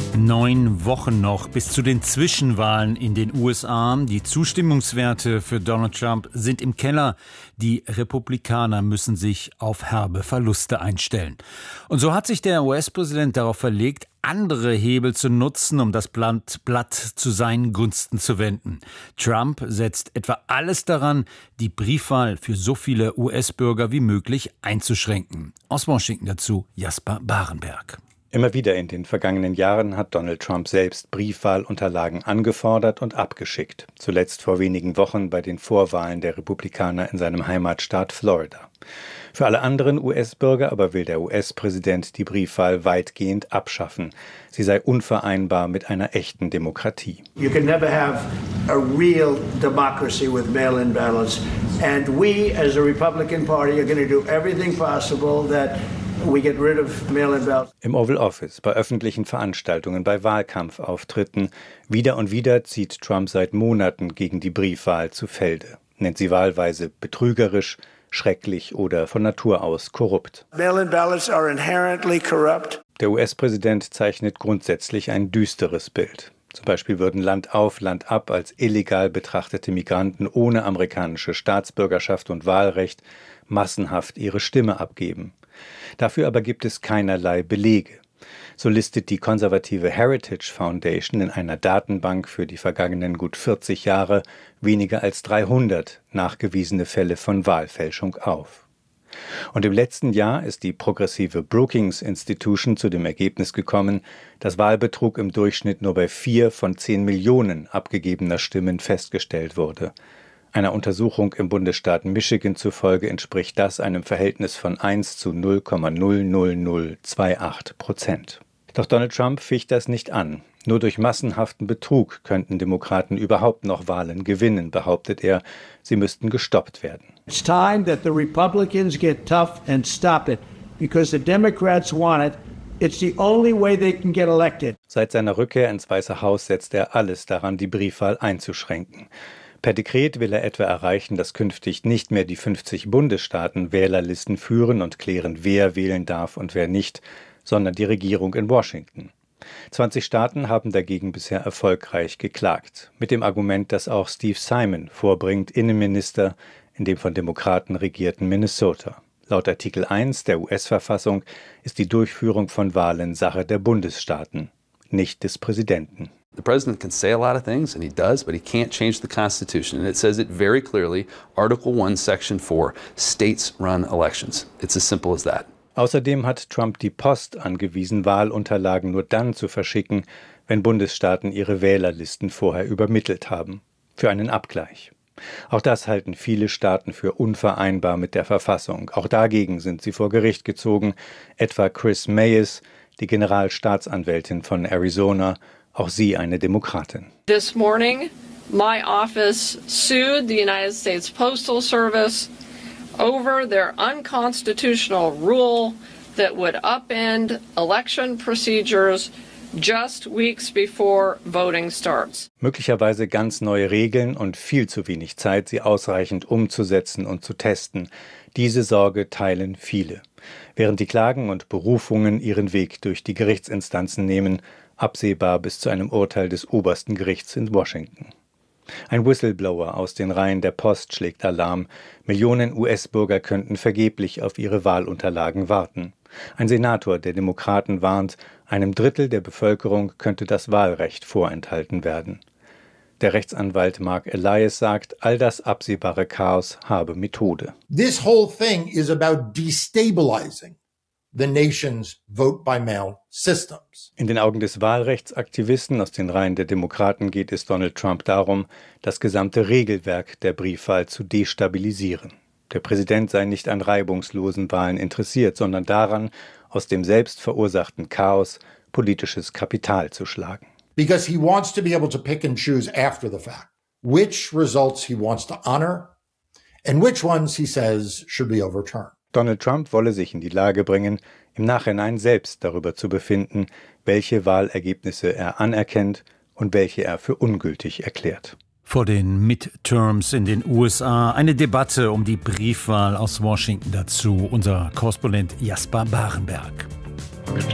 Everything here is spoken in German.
9 Wochen noch bis zu den Zwischenwahlen in den USA. Die Zustimmungswerte für Donald Trump sind im Keller. Die Republikaner müssen sich auf herbe Verluste einstellen. Und so hat sich der US-Präsident darauf verlegt, andere Hebel zu nutzen, um das Blatt zu seinen Gunsten zu wenden. Trump setzt etwa alles daran, die Briefwahl für so viele US-Bürger wie möglich einzuschränken. Aus Washington dazu Jasper Barenberg. Immer wieder in den vergangenen Jahren hat Donald Trump selbst Briefwahlunterlagen angefordert und abgeschickt. Zuletzt vor wenigen Wochen bei den Vorwahlen der Republikaner in seinem Heimatstaat Florida. Für alle anderen US-Bürger aber will der US-Präsident die Briefwahl weitgehend abschaffen. Sie sei unvereinbar mit einer echten Demokratie. You can never have a real democracy with mail-in ballots. And we, as a Republican Party, are going to do everything possible that we get rid of mail-in ballots. Im Oval Office, bei öffentlichen Veranstaltungen, bei Wahlkampfauftritten. Wieder und wieder zieht Trump seit Monaten gegen die Briefwahl zu Felde. Nennt sie wahlweise betrügerisch, schrecklich oder von Natur aus korrupt. Mail-in ballots are inherently corrupt. Der US-Präsident zeichnet grundsätzlich ein düsteres Bild. Zum Beispiel würden Land auf, Land ab als illegal betrachtete Migranten ohne amerikanische Staatsbürgerschaft und Wahlrecht massenhaft ihre Stimme abgeben. Dafür aber gibt es keinerlei Belege. So listet die konservative Heritage Foundation in einer Datenbank für die vergangenen gut 40 Jahre weniger als 300 nachgewiesene Fälle von Wahlfälschung auf. Und im letzten Jahr ist die progressive Brookings Institution zu dem Ergebnis gekommen, dass Wahlbetrug im Durchschnitt nur bei 4 von 10 Millionen abgegebener Stimmen festgestellt wurde. Einer Untersuchung im Bundesstaat Michigan zufolge entspricht das einem Verhältnis von 1 zu 0,00028%. Doch Donald Trump ficht das nicht an. Nur durch massenhaften Betrug könnten Demokraten überhaupt noch Wahlen gewinnen, behauptet er. Sie müssten gestoppt werden. It's time that the Republicans get tough and stop it, because the Democrats want it. It's the only way they can get elected. Seit seiner Rückkehr ins Weiße Haus setzt er alles daran, die Briefwahl einzuschränken. Per Dekret will er etwa erreichen, dass künftig nicht mehr die 50 Bundesstaaten Wählerlisten führen und klären, wer wählen darf und wer nicht, sondern die Regierung in Washington. 20 Staaten haben dagegen bisher erfolgreich geklagt, mit dem Argument, das auch Steve Simon vorbringt, Innenminister in dem von Demokraten regierten Minnesota. Laut Artikel 1 der US-Verfassung ist die Durchführung von Wahlen Sache der Bundesstaaten, nicht des Präsidenten. The president can say a lot of things, and he does, but he can't change the Constitution. And it says it very clearly, Article 1, Section 4, states run elections. It's as simple as that. Außerdem hat Trump die Post angewiesen, Wahlunterlagen nur dann zu verschicken, wenn Bundesstaaten ihre Wählerlisten vorher übermittelt haben. Für einen Abgleich. Auch das halten viele Staaten für unvereinbar mit der Verfassung. Auch dagegen sind sie vor Gericht gezogen, etwa Chris Mayes, die Generalstaatsanwältin von Arizona, auch sie eine Demokratin. This morning, my office sued the United States Postal Service over their unconstitutional rule that would upend election procedures just weeks before voting starts. Möglicherweise ganz neue Regeln und viel zu wenig Zeit, sie ausreichend umzusetzen und zu testen. Diese Sorge teilen viele. Während die Klagen und Berufungen ihren Weg durch die Gerichtsinstanzen nehmen, absehbar bis zu einem Urteil des obersten Gerichts in Washington. Ein Whistleblower aus den Reihen der Post schlägt Alarm. Millionen US-Bürger könnten vergeblich auf ihre Wahlunterlagen warten. Ein Senator der Demokraten warnt, einem Drittel der Bevölkerung könnte das Wahlrecht vorenthalten werden. Der Rechtsanwalt Mark Elias sagt, all das absehbare Chaos habe Methode. This whole thing is about destabilizing the nation's vote-by-mail systems. In den Augen des Wahlrechtsaktivisten aus den Reihen der Demokraten geht es Donald Trump darum, das gesamte Regelwerk der Briefwahl zu destabilisieren. Der Präsident sei nicht an reibungslosen Wahlen interessiert, sondern daran, aus dem selbst verursachten Chaos politisches Kapital zu schlagen. Because he wants to be able to pick and choose after the fact which results he wants to honor and which ones he says should be overturned. Donald Trump wolle sich in die Lage bringen, im Nachhinein selbst darüber zu befinden, welche Wahlergebnisse er anerkennt und welche er für ungültig erklärt. Vor den Midterms in den USA eine Debatte um die Briefwahl aus Washington dazu. Unser Korrespondent Jasper Barenberg.